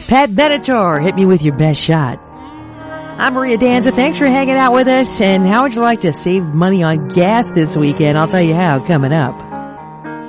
Pat Benatar, hit me with your best shot. I'm Maria Danza. Thanks for hanging out with us. And how would you like to save money on gas this weekend? I'll tell you how coming up.